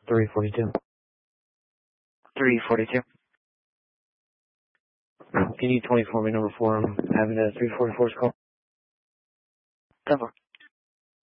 342. 342. Can you 24 me number 4? I'm having a 344's call. 10-4.